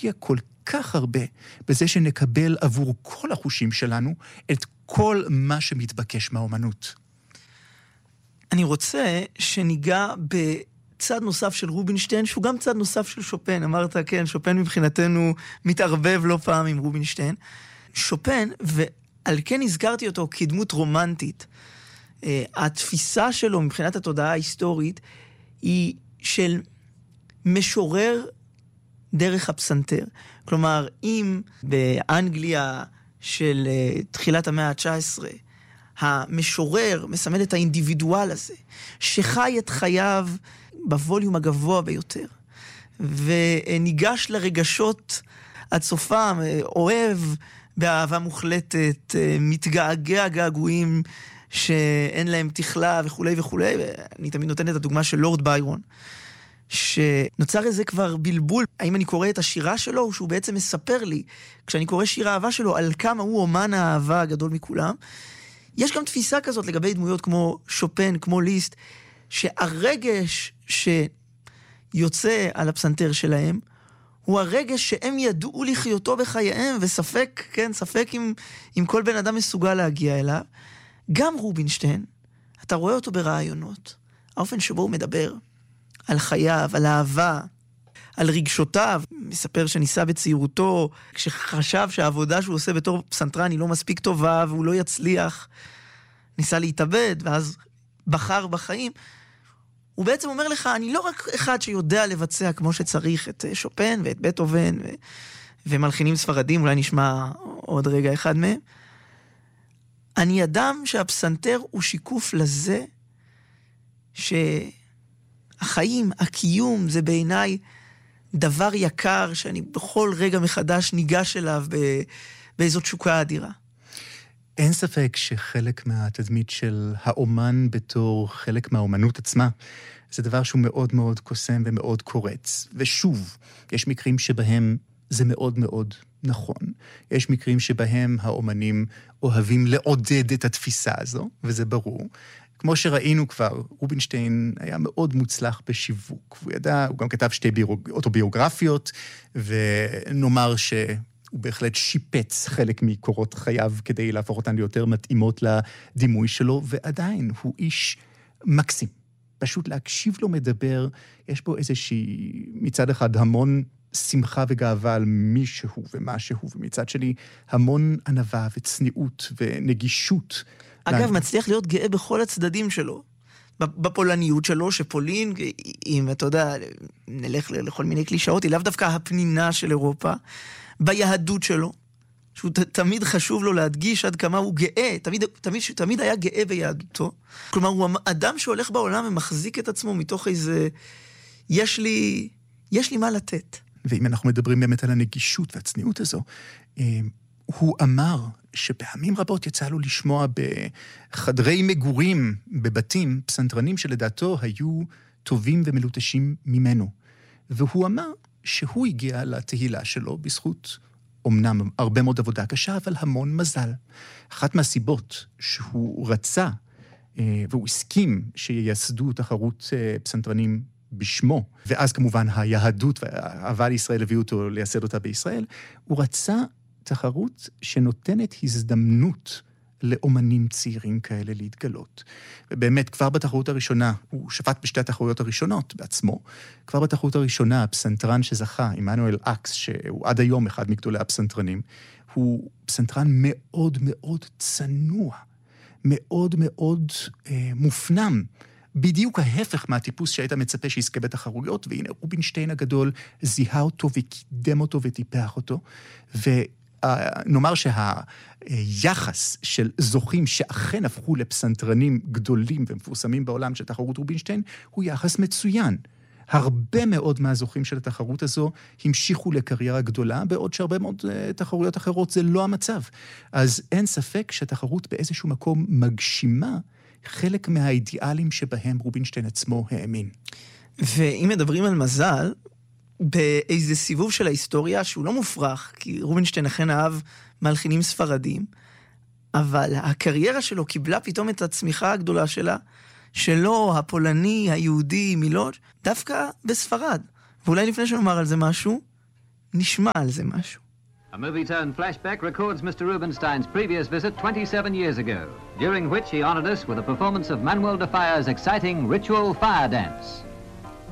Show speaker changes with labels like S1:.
S1: נשקיע כל כך הרבה בזה שנקבל עבור כל החושים שלנו את כל מה שמתבקש מהאומנות.
S2: אני רוצה שניגע בצד נוסף של רובינשטיין, שהוא גם צד נוסף של שופן. אמרת, כן, שופן מבחינתנו מתערבב לא פעם עם רובינשטיין. שופן, ועל כן הזכרתי אותו כדמות רומנטית, התפיסה שלו מבחינת התודעה ההיסטורית היא של משורר דרך הפסנתר. כלומר, אם באנגליה של תחילת המאה ה-19, המשורר מסמל את האינדיבידואל הזה, שחי את חייו בווליום הגבוה ביותר, וניגש לרגשות עד סופם, אוהב באהבה מוחלטת, מתגעגע געגועים שאין להם תכלה וכו' וכו'. אני תמיד נותן את הדוגמה של לורד ביירון, שנוצר איזה כבר בלבול, האם אני קורא את השירה שלו, או שהוא בעצם מספר לי, כשאני קורא שיר האהבה שלו, על כמה הוא אומן האהבה הגדול מכולם. יש גם תפיסה כזאת לגבי דמויות כמו שופן, כמו ליסט, שהרגש שיוצא על הפסנתר שלהם, הוא הרגש שהם ידעו לחיותו בחייהם, וספק, כן, ספק אם כל בן אדם מסוגל להגיע אליו. גם רובינשטיין, אתה רואה אותו ברעיונות, האופן שבו הוא מדבר על חייו, על אהבה, על רגשותיו. מספר שניסה בצעירותו, כשחשב שהעבודה שהוא עושה בתור פסנתרן היא לא מספיק טובה, והוא לא יצליח, ניסה להתאבד, ואז בחר בחיים. הוא בעצם אומר לך, אני לא רק אחד שיודע לבצע כמו שצריך את שופן ואת בטהובן ומלחינים ספרדים, אולי נשמע עוד רגע אחד מהם. אני אדם שהפסנתר הוא שיקוף לזה שהחיים, הקיום, זה בעיניי דבר יקר שאני בכל רגע מחדש ניגש אליו באיזו תשוקה אדירה.
S1: אין ספק שחלק מהתדמית של האומן בתור חלק מהאומנות עצמה, זה דבר שהוא מאוד מאוד קוסם ומאוד קורץ. ושוב, יש מקרים שבהם זה מאוד מאוד נכון. יש מקרים שבהם האומנים אוהבים לעודד את התפיסה הזו, וזה ברור. כמו שראינו כבר, רובינשטיין היה מאוד מוצלח בשיווק. הוא ידע, הוא גם כתב 2 אוטוביוגרפיות, ונאמר שהוא בהחלט שיפץ חלק מקורות חייו כדי להפוך אותן ליותר מתאימות לדימוי שלו, ועדיין הוא איש מקסים. פשוט להקשיב לו מדבר, יש בו איזושהי, מצד אחד, המון שמחה וגאווה על מי שהוא ומה שהוא, ומצד שני, המון ענווה וצניעות ונגישות.
S2: אגב, מצליח להיות גאה בכל הצדדים שלו. בפולניות שלו, שפולין, אם אתה יודע, נלך לכל מיני קלישאות, היא לאו דווקא הפנינה של אירופה, ביהדות שלו, שהוא תמיד חשוב לו להדגיש עד כמה הוא גאה, תמיד היה גאה ביהדותו. כלומר, הוא אדם שהולך בעולם ומחזיק את עצמו מתוך איזה, יש לי מה לתת.
S1: ואם אנחנו מדברים באמת על הנגישות והצניעות הזו, הוא אמר שפעמים רבות יצא לו לשמוע בחדרי מגורים, בבתים, פסנתרנים שלדעתו היו טובים ומלוטשים ממנו. והוא אמר שהוא הגיע לתהילה שלו בזכות אמנם הרבה מאוד עבודה קשה, אבל המון מזל. אחת מהסיבות שהוא רצה, והוא הסכים שייסדו תחרות פסנתרנים בשמו, ואז כמובן היהדות והאהבה לישראל הביאו אותו לייסד אותה בישראל, הוא רצה תחרות שנותנת הזדמנות לאומנים צעירים כאלה להתגלות. ובאמת, כבר בתחרות הראשונה, הוא שפט בשתי התחרויות הראשונות בעצמו, כבר בתחרות הראשונה, הפסנתרן שזכה, עמנואל אקס, שהוא עד היום אחד מגדולי הפסנתרנים, הוא פסנתרן מאוד מאוד צנוע, מאוד מאוד מופנם, בדיוק ההפך מהטיפוס שהיית מצפה שיזכה בתחרויות, והנה רובינשטיין הגדול זיהה אותו וקידם אותו וטיפח אותו, ונאמר שהיחס של זוכים שאכן הפכו לפסנתרנים גדולים ומפורסמים בעולם של תחרות רובינשטיין, הוא יחס מצוין. הרבה מאוד מהזוכים של התחרות הזו המשיכו לקריירה גדולה, בעוד שהרבה מאוד תחרויות אחרות זה לא המצב. אז אין ספק שהתחרות באיזשהו מקום מגשימה חלק מהאידיאלים שבהם רובינשטיין עצמו האמין.
S2: ואם מדברים על מזל, באיזה סיבוב של ההיסטוריה שהוא לא מופרך, כי רובינשטיין אכן אהב מלחינים ספרדים, אבל הקריירה שלו קיבלה פתאום את הצמיחה הגדולה שלה, שלו, הפולני, היהודי, מילוש, דווקא בספרד. ואולי לפני שנאמר על זה משהו, נשמע על זה משהו.
S3: A movie-turned flashback records Mr. Rubinstein's previous visit 27 years ago, during which he honored us with a performance of Manuel de Falla's exciting ritual fire dance.